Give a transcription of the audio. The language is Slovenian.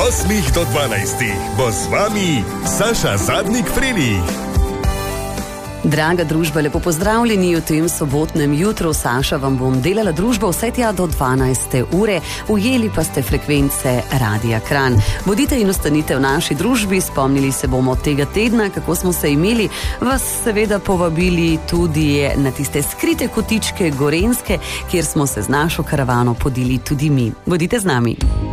8 do 12 bo z vami Saša Zadnik Frelih. Draga družba, lepo pozdravljeni v tem sobotnem jutru. Saša vam bom delala družbo vse tja do 12. ure. Ujeli pa ste frekvence Radia Kranj. Bodite in ostanite v naši družbi. Spomnili se bomo tega tedna, kako smo se imeli. Vas seveda povabili tudi na tiste skrite kotičke Gorenjske, kjer smo se z našo karavano podili tudi mi. Bodite z nami.